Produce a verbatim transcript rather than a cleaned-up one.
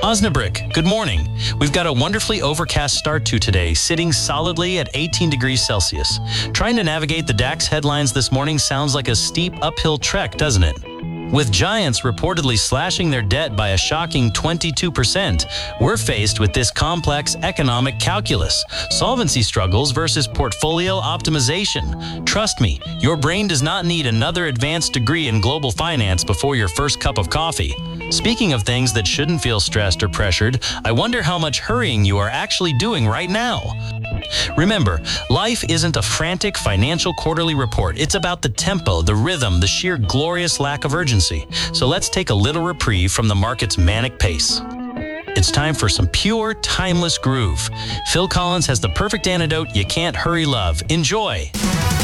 Osnabrück, good morning. We've got a wonderfully overcast start to today, sitting solidly at eighteen degrees Celsius. Trying to navigate the DAX headlines this morning sounds like a steep uphill trek, doesn't it? With giants reportedly slashing their debt by a shocking twenty-two percent, we're faced with this complex economic calculus: solvency struggles versus portfolio optimization. Trust me, your brain does not need another advanced degree in global finance before your first cup of coffee. Speaking of things that shouldn't feel stressed or pressured, I wonder how much hurrying you are actually doing right now. Remember, life isn't a frantic financial quarterly report. It's about the tempo, the rhythm, the sheer glorious lack of urgency. So let's take a little reprieve from the market's manic pace. It's time for some pure, timeless groove. Phil Collins has the perfect antidote you can't hurry love. Enjoy!